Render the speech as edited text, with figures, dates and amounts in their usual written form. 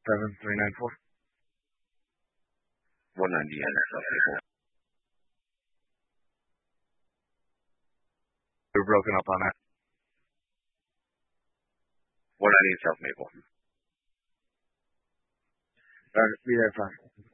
7394. 190 in South Maple. You're broken up on that. 190 in South Maple. All right, be there, fine.